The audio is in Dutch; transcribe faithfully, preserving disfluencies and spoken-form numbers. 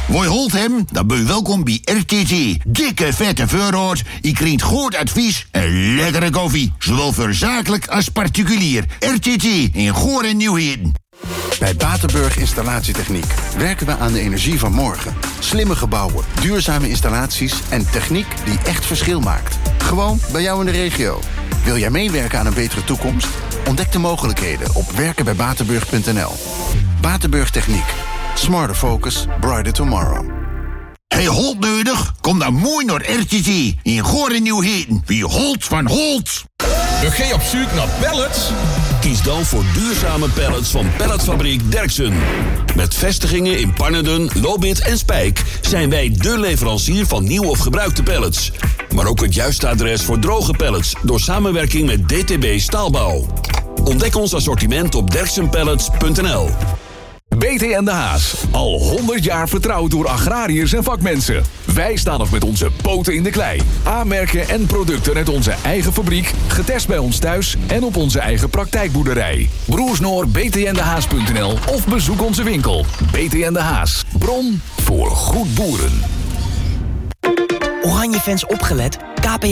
Woi holt hem? Dan ben je welkom bij R T T. Dikke vette voorraad, je krijgt goed advies en lekkere koffie. Zowel voor zakelijk als particulier. R T T in Goor en Nieuwheden. Bij Batenburg Installatietechniek werken we aan de energie van morgen. Slimme gebouwen, duurzame installaties en techniek die echt verschil maakt. Gewoon bij jou in de regio. Wil jij meewerken aan een betere toekomst? Ontdek de mogelijkheden op werken bij batenburg punt n l. Batenburg Techniek. Smarter focus, brighter tomorrow. Hey, Holt nodig? Kom dan mooi naar R T T in Goor en Nieuwheden. Wie Holt van Holt. Ben je op zoek naar pallets? Kies dan voor duurzame pallets van Pelletfabriek Derksen. Met vestigingen in Pannerden, Lobith en Spijk zijn wij de leverancier van nieuw of gebruikte pallets. Maar ook het juiste adres voor droge pallets door samenwerking met D T B Staalbouw. Ontdek ons assortiment op derksen pallets punt n l. B T en de Haas. Al honderd jaar vertrouwd door agrariërs en vakmensen. Wij staan nog met onze poten in de klei. Aanmerken en producten uit onze eigen fabriek. Getest bij ons thuis en op onze eigen praktijkboerderij. Broersnoor b t n de haas punt n l of bezoek onze winkel. B T en de Haas. Bron voor goed boeren. Oranje fans opgelet. K P